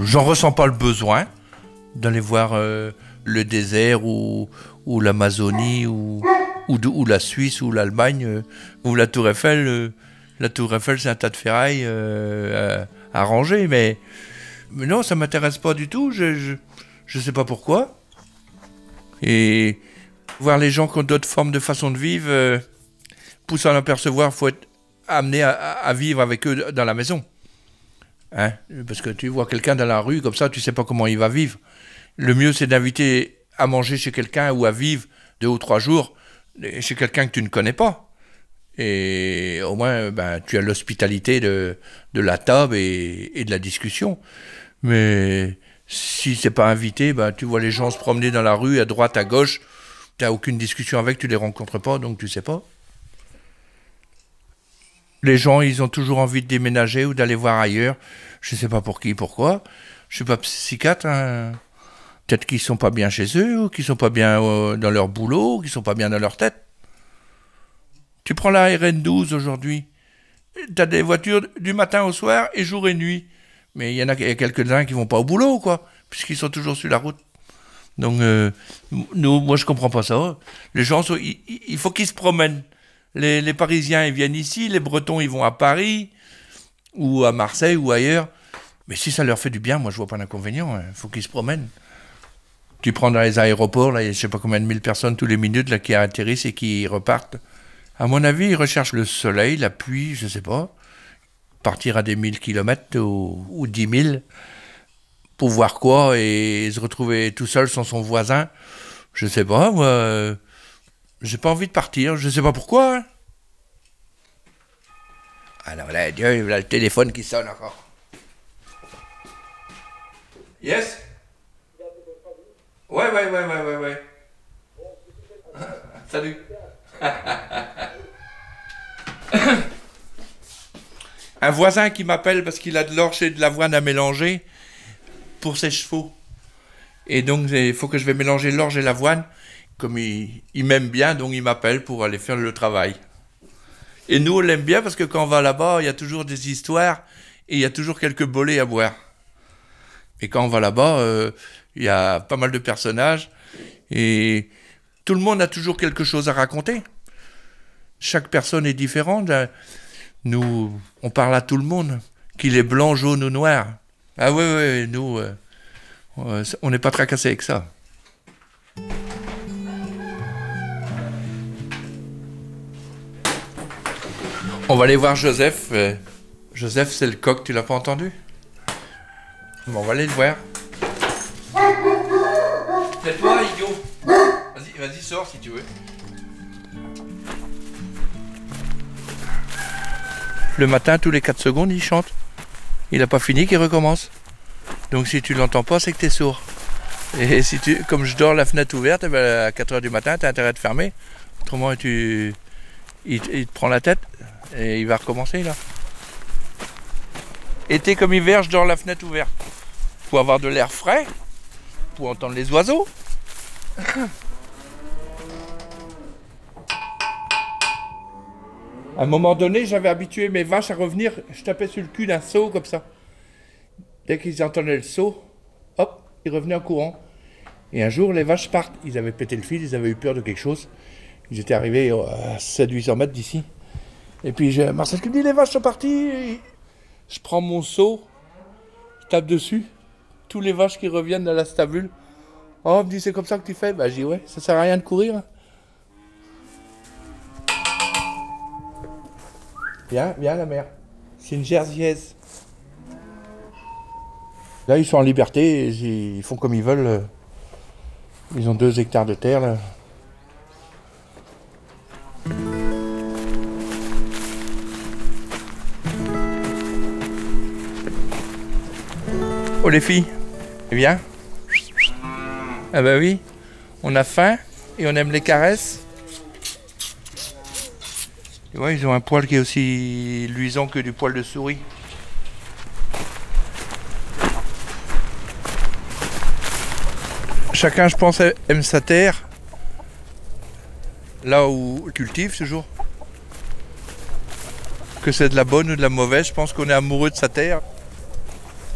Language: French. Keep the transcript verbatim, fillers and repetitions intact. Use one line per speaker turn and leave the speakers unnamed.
j'en ressens pas le besoin d'aller voir euh, le désert ou, ou l'Amazonie ou, ou, ou la Suisse ou l'Allemagne euh, ou la Tour Eiffel. Euh, la Tour Eiffel, c'est un tas de ferraille euh, à, à ranger, mais, mais non, ça m'intéresse pas du tout. Je, je, je sais pas pourquoi. Et voir les gens qui ont d'autres formes de façon de vivre, euh, pousse à l'apercevoir, faut être amené à, à vivre avec eux dans la maison. Hein? Parce que tu vois quelqu'un dans la rue, comme ça, tu sais pas comment il va vivre. Le mieux, c'est d'inviter à manger chez quelqu'un ou à vivre deux ou trois jours chez quelqu'un que tu ne connais pas. Et au moins, ben, tu as l'hospitalité de, de la table et, et de la discussion. Mais si c'est pas invité, ben, tu vois les gens se promener dans la rue, à droite, à gauche, tu n'as aucune discussion avec, tu les rencontres pas, donc tu sais pas. Les gens, ils ont toujours envie de déménager ou d'aller voir ailleurs. Je ne sais pas pour qui, pourquoi. Je ne suis pas psychiatre. Hein. Peut-être qu'ils ne sont pas bien chez eux, ou qu'ils ne sont pas bien euh, dans leur boulot, ou qu'ils ne sont pas bien dans leur tête. Tu prends la R N douze aujourd'hui. Tu as des voitures du matin au soir et jour et nuit. Mais il y en a quelques-uns qui ne vont pas au boulot, quoi, puisqu'ils sont toujours sur la route. Donc, euh, nous, moi, je ne comprends pas ça. Les gens, sont, il, il faut qu'ils se promènent. Les, les Parisiens, ils viennent ici, les Bretons, ils vont à Paris, ou à Marseille, ou ailleurs. Mais si ça leur fait du bien, moi, je vois pas d'inconvénient. Il faut qu'ils se promènent. Tu prends dans les aéroports, là, il y a je sais pas combien de mille personnes tous les minutes là, qui atterrissent et qui repartent. À mon avis, ils recherchent le soleil, la pluie, je sais pas. Partir à des mille kilomètres ou, ou dix mille pour voir quoi et se retrouver tout seul sans son voisin. Je sais pas, moi... Euh, j'ai pas envie de partir, je sais pas pourquoi. Hein. Alors là, Dieu, là, le téléphone qui sonne encore. Yes? Ouais, ouais, ouais, ouais, ouais, ouais. Salut. Un voisin qui m'appelle parce qu'il a de l'orge et de l'avoine à mélanger pour ses chevaux. Et donc, il faut que je vais mélanger l'orge et l'avoine. Comme il, il m'aime bien, donc il m'appelle pour aller faire le travail. Et nous, on l'aime bien parce que quand on va là-bas, il y a toujours des histoires et il y a toujours quelques bolets à boire. Et quand on va là-bas, euh, il y a pas mal de personnages et tout le monde a toujours quelque chose à raconter. Chaque personne est différente. Nous, on parle à tout le monde, qu'il est blanc, jaune ou noir. Ah oui, oui, nous, euh, on n'est pas tracassés avec ça. On va aller voir Joseph. Euh, Joseph, c'est le coq, tu l'as pas entendu? Bon, on va aller le voir. Tais-toi, idiot. Vas-y, vas-y, sors si tu veux. Le matin, tous les quatre secondes, il chante. Il n'a pas fini, qu'il recommence. Donc si tu l'entends pas, c'est que tu es sourd. Et si tu, comme je dors la fenêtre ouverte, eh ben, à quatre heures du matin, tu as intérêt de fermer. Autrement, tu, il, il te prend la tête. Et il va recommencer là. Été comme hiver, je dors la fenêtre ouverte. Pour avoir de l'air frais, pour entendre les oiseaux. À un moment donné, j'avais habitué mes vaches à revenir, je tapais sur le cul d'un seau comme ça. Dès qu'ils entendaient le seau, hop, ils revenaient en courant. Et un jour, les vaches partent. Ils avaient pété le fil, ils avaient eu peur de quelque chose. Ils étaient arrivés à sept cents à huit cents mètres d'ici. Et puis j'ai Marcel qui me dit, les vaches sont parties. Je prends mon seau, je tape dessus. Tous les vaches qui reviennent dans la stabule. Oh, on me dit, c'est comme ça que tu fais? Bah, je dis, ouais, ça sert à rien de courir. Viens, viens la mère. C'est une jersiaise. Là, ils sont en liberté, ils font comme ils veulent. Ils ont deux hectares de terre, là. Oh les filles, viens. Ah bah oui, on a faim et on aime les caresses. Tu vois, ils ont un poil qui est aussi luisant que du poil de souris. Chacun, je pense, aime sa terre. Là où il cultive toujours. Que c'est de la bonne ou de la mauvaise, je pense qu'on est amoureux de sa terre.